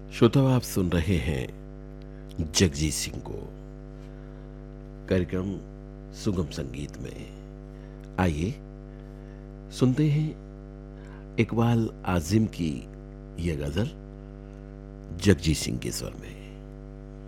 श्रोताओ, आप सुन रहे हैं जगजीत सिंह को कार्यक्रम सुगम संगीत में। आइए सुनते हैं इकबाल आजिम की यह गजल जगजीत सिंह के स्वर में।